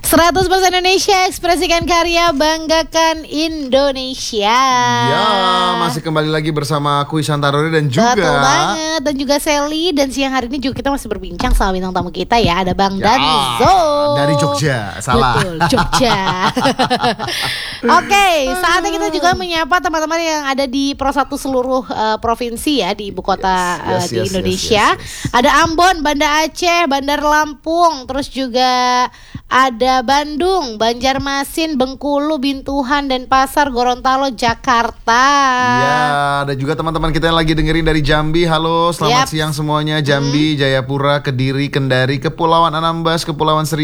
100% Indonesia, ekspresikan karya, banggakan Indonesia. Ya, masih kembali lagi bersama aku Ihsan Taruri dan juga Betul banget, dan juga Sally. Dan siang hari ini juga kita masih berbincang sama bintang tamu kita ya. Ada Bang Danizo dari Jogja, salah. Betul, Jogja. Oke, saatnya kita juga menyapa teman-teman yang ada di Pro 1 seluruh provinsi ya, di ibu kota di Indonesia. Ada Ambon, Banda Aceh, Bandar Lampung, terus juga ada Bandung, Banjarmasin, Bengkulu, Bintuhan, Denpasar, Gorontalo, Jakarta. Ya, ada juga teman-teman kita yang lagi dengerin dari Jambi. Halo, selamat siang semuanya. Jambi, Jayapura, Kediri, Kendari, Kepulauan Anambas, Kepulauan Seribu,